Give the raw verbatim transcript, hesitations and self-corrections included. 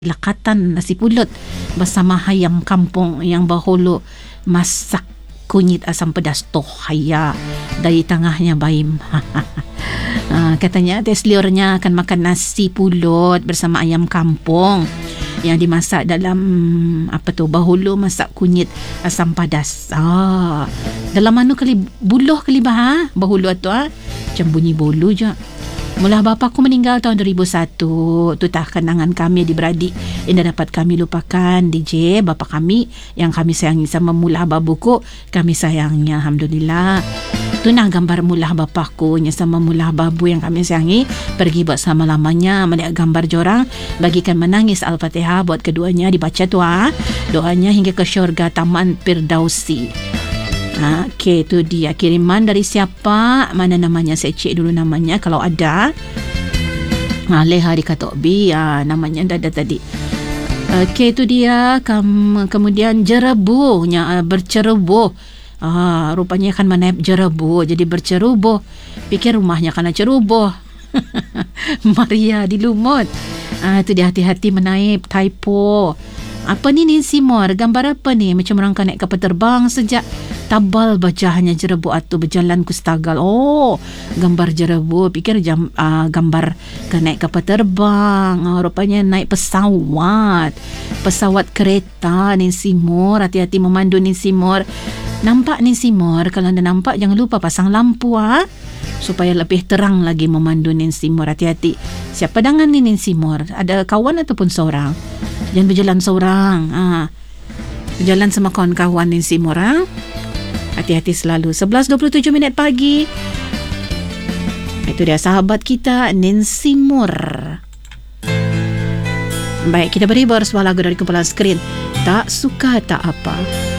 Lakatan nasi pulut bersama ayam kampung yang bahulu masak kunyit asam pedas tohaya dari tengahnya baim. uh, katanya tes liurnya akan makan nasi pulut bersama ayam kampung yang dimasak dalam apa tu bahulu masak kunyit asam pedas. Ah, dalam mana kali buluh kali bah bahulu tu ah macam bunyi bolu je. Mula bapa aku meninggal tahun dua ribu satu. Tu tak kenangan kami adik-beradik yang dah dapat kami lupakan. D J, bapa kami yang kami sayangi sama mula babuku, kami sayangnya. Alhamdulillah. Tu nah gambar mula bapaku yang sama mula babu yang kami sayangi. Pergi buat selama-lamanya. Melihat gambar jorang. Bagikan menangis Al-Fatihah buat keduanya. Dibaca tu ha. Doanya hingga ke syurga Taman Firdausi. Ha, okey, tu dia kiriman dari siapa, mana namanya, saya cek dulu namanya kalau ada. Ha, Leha di Katok B, ha, namanya dah ada tadi. Okey, tu dia. Kem, kemudian jerebuhnya, uh, berceroboh. Ah, rupanya akan menaip jerebuh, jadi berceroboh. Pikir rumahnya kena ceroboh. Maria di Lumut. Ah, tu dia, hati-hati menaip, typo. Apa ni Nancy Moore? Gambar apa ni? Macam orang kan naik kapal terbang sejak tabal bajahnya jerebu atu berjalan ku stagal. Oh, gambar jerebu. Pikir jam, uh, gambar kan naik kapal terbang. Uh, rupanya naik pesawat. Pesawat kereta Nancy Moore. Hati-hati memandu Nancy Moore. Nampak Nancy Moore? Kalau anda nampak jangan lupa pasang lampu ha? Supaya lebih terang lagi memandu Nancy Moore. Hati-hati. Siapa dengan ni Nancy Moore? Ada kawan ataupun seorang? Jangan berjalan seorang. Ha. Berjalan sama kawan-kawan Nancy Moore. Ha? Hati-hati selalu. sebelas dua puluh tujuh minit pagi. Itu dia sahabat kita Nancy Moore. Baik, kita beri sebuah lagu dari kumpulan skrin Tak Suka Tak Apa.